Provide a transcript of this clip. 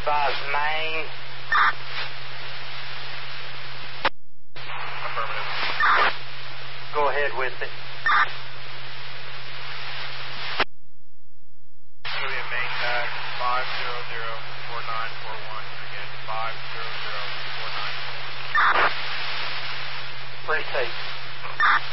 advise main. Affirmative. Go ahead with it. Juliet main tag 5004941. Again, 5004941. Retake.